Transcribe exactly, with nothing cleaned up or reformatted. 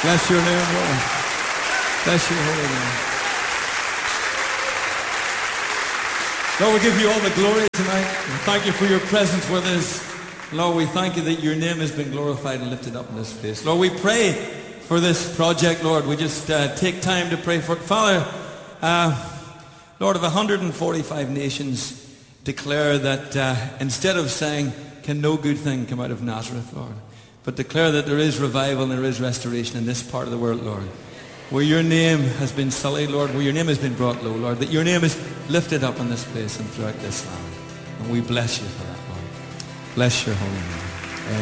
Bless your name, Lord. Bless your holy name. Lord, we give you all the glory tonight. And thank you for your presence with us. Lord, we thank you that your name has been glorified and lifted up in this place. Lord, we pray for this project, Lord. We just uh, take time to pray for it. Father, uh, Lord, of one hundred forty-five nations declare that uh, instead of saying, can no good thing come out of Nazareth, Lord, but declare that there is revival and there is restoration in this part of the world, Lord, where your name has been sullied, Lord, where your name has been brought low, Lord, that your name is lifted up in this place and throughout this land. And we bless you for that, Lord. Bless your holy name.